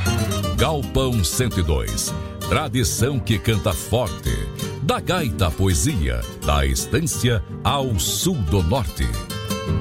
Galpão 102. Tradição que canta forte. Da gaita à poesia, da estância ao sul do norte.